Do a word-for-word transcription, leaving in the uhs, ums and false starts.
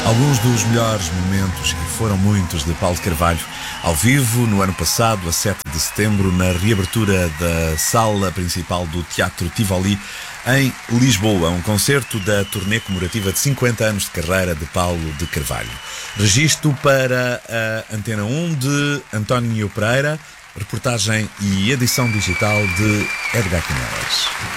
Alguns dos melhores momentos, e foram muitos, de Paulo de Carvalho, ao vivo, no ano passado, a sete de setembro, na reabertura da sala principal do Teatro Tivoli, em Lisboa, um concerto da turnê comemorativa de cinquenta anos de carreira de Paulo de Carvalho. Registro para a Antena um de António Pereira, reportagem e edição digital de Edgar Canelas.